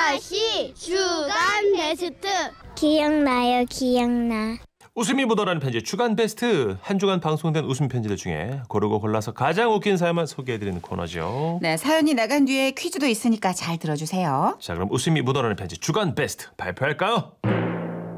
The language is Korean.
아가씨 주간 베스트. 기억나요, 기억나. 웃음이 묻어나는 편지 주간 베스트. 한 주간 방송된 웃음 편지들 중에 고르고 골라서 가장 웃긴 사연만 소개해드리는 코너죠. 네, 사연이 나간 뒤에 퀴즈도 있으니까 잘 들어주세요. 자, 그럼 웃음이 묻어나는 편지 주간 베스트 발표할까요?